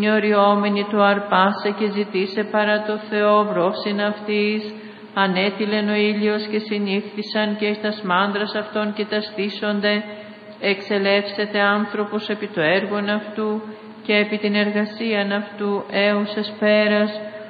οριόμενη του αρπάσε και ζητήσε παρά το Θεό βρώψην αυτής. Ανέτειλεν ο ήλιος και συνήφθησαν και εις τας μάνδρας αυτών και τα στήσονται. Εξελεύσεται άνθρωπος επί το έργον αυτού και επί την εργασίαν αυτού έως εσπέρας.